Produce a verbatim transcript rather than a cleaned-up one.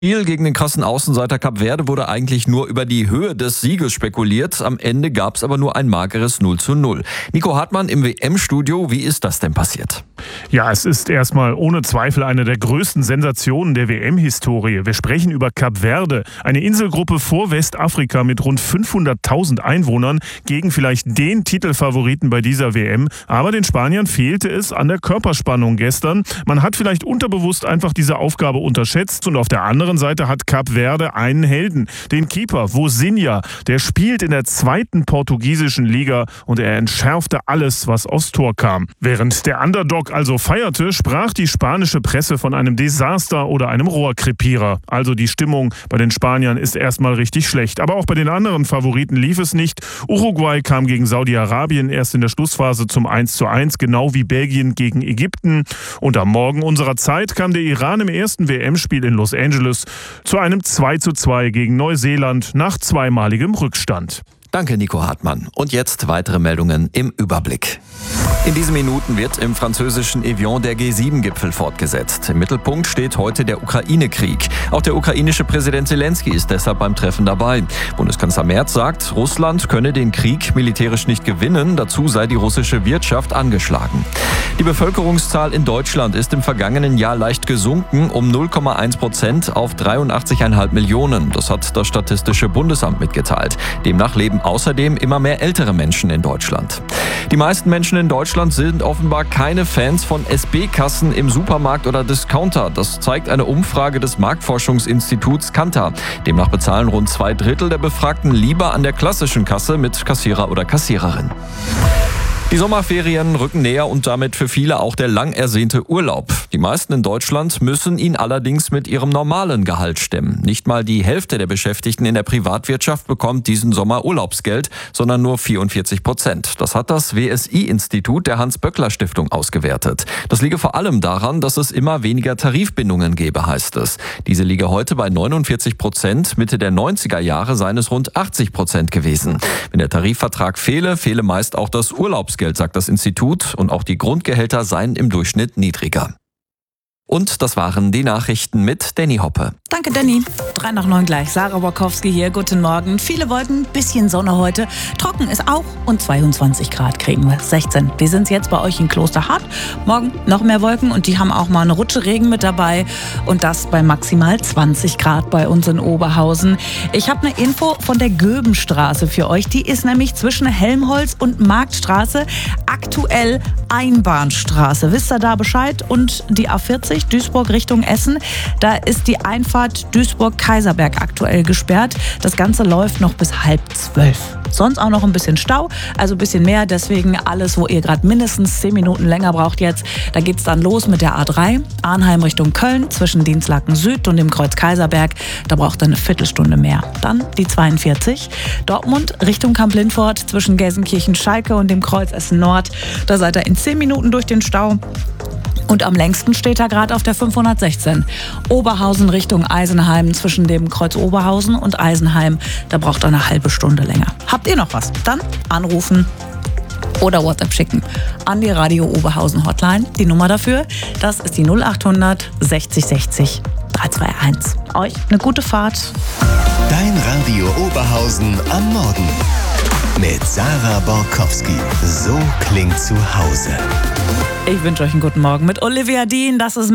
Spiel gegen den krassen Außenseiter Kap Verde wurde eigentlich nur über die Höhe des Sieges spekuliert. Am Ende gab es aber nur ein mageres null zu null. Nico Hartmann im W M-Studio, wie ist das denn passiert? Ja, es ist erstmal ohne Zweifel eine der größten Sensationen der W M-Historie. Wir sprechen über Kap Verde, eine Inselgruppe vor Westafrika mit rund fünfhunderttausend Einwohnern, gegen vielleicht den Titelfavoriten bei dieser W M. Aber den Spaniern fehlte es an der Körperspannung gestern. Man hat vielleicht unterbewusst einfach diese Aufgabe unterschätzt und auf der anderen Seite hat Kap Verde einen Helden, den Keeper Vozinha. Der spielt in der zweiten portugiesischen Liga und er entschärfte alles, was aufs Tor kam. Während der Underdog also feierte, sprach die spanische Presse von einem Desaster oder einem Rohrkrepierer. Also die Stimmung bei den Spaniern ist erstmal richtig schlecht. Aber auch bei den anderen Favoriten lief es nicht. Uruguay kam gegen Saudi-Arabien erst in der Schlussphase zum eins zu eins, genau wie Belgien gegen Ägypten. Und am Morgen unserer Zeit kam der Iran im ersten W M-Spiel in Los Angeles zu einem zwei zu zwei gegen Neuseeland nach zweimaligem Rückstand. Danke, Nico Hartmann. Und jetzt weitere Meldungen im Überblick. In diesen Minuten wird im französischen Evian der G sieben Gipfel fortgesetzt. Im Mittelpunkt steht heute der Ukraine-Krieg. Auch der ukrainische Präsident Zelensky ist deshalb beim Treffen dabei. Bundeskanzler Merz sagt, Russland könne den Krieg militärisch nicht gewinnen. Dazu sei die russische Wirtschaft angeschlagen. Die Bevölkerungszahl in Deutschland ist im vergangenen Jahr leicht gesunken, um null Komma eins Prozent auf dreiundachtzig Komma fünf Millionen. Das hat das Statistische Bundesamt mitgeteilt. Demnach leben außerdem immer mehr ältere Menschen in Deutschland. Die meisten Menschen in Deutschland sind offenbar keine Fans von S B-Kassen im Supermarkt oder Discounter. Das zeigt eine Umfrage des Marktforschungsinstituts Kantar. Demnach bezahlen rund zwei Drittel der Befragten lieber an der klassischen Kasse mit Kassierer oder Kassiererin. Die Sommerferien rücken näher und damit für viele auch der lang ersehnte Urlaub. Die meisten in Deutschland müssen ihn allerdings mit ihrem normalen Gehalt stemmen. Nicht mal die Hälfte der Beschäftigten in der Privatwirtschaft bekommt diesen Sommer Urlaubsgeld, sondern nur vierundvierzig Prozent. Das hat das W S I-Institut der Hans-Böckler-Stiftung ausgewertet. Das liege vor allem daran, dass es immer weniger Tarifbindungen gebe, heißt es. Diese liege heute bei neunundvierzig Prozent, Mitte der neunziger Jahre seien es rund achtzig Prozent gewesen. Wenn der Tarifvertrag fehle, fehle meist auch das Urlaubsgeld, sagt das Institut, und auch die Grundgehälter seien im Durchschnitt niedriger. Und das waren die Nachrichten mit Danny Hoppe. Danke, Danny. Drei nach neun gleich. Sarah Borkowski hier. Guten Morgen. Viele wollten ein bisschen Sonne heute. Trocken ist auch und zweiundzwanzig Grad kriegen wir. sechzehn. Die sind jetzt bei euch in Klosterhardt. Morgen noch mehr Wolken und die haben auch mal eine Rutsche Regen mit dabei. Und das bei maximal zwanzig Grad bei uns in Oberhausen. Ich habe eine Info von der Göbenstraße für euch. Die ist nämlich zwischen Helmholtz und Marktstraße aktuell Einbahnstraße. Wisst ihr da Bescheid? Und die A vierzig Duisburg Richtung Essen. Da ist die Einfahrt Duisburg-Kaiserberg aktuell gesperrt. Das Ganze läuft noch bis halb zwölf. Sonst auch noch ein bisschen Stau, also ein bisschen mehr. Deswegen alles, wo ihr gerade mindestens zehn Minuten länger braucht jetzt. Da geht's dann los mit der A drei. Arnheim Richtung Köln zwischen Dinslaken Süd und dem Kreuz Kaiserberg. Da braucht ihr eine Viertelstunde mehr. Dann die zweiundvierzig. Dortmund Richtung Kamp-Lindfort zwischen Gelsenkirchen-Schalke und dem Kreuz Essen Nord. Da seid ihr in zehn Minuten durch den Stau. Und am längsten steht er gerade auf der fünfhundertsechzehn. Oberhausen Richtung Eisenheim zwischen dem Kreuz Oberhausen und Eisenheim. Da braucht er eine halbe Stunde länger. Habt ihr noch was? Dann anrufen oder WhatsApp schicken an die Radio Oberhausen Hotline. Die Nummer dafür, das ist die null achthundert sechzig sechzig dreihundertzweiundzweißig. Euch eine gute Fahrt. Dein Radio Oberhausen am Morgen. Mit Sarah Borkowski. So klingt zu Hause. Ich wünsche euch einen guten Morgen mit Olivia Dean. Das ist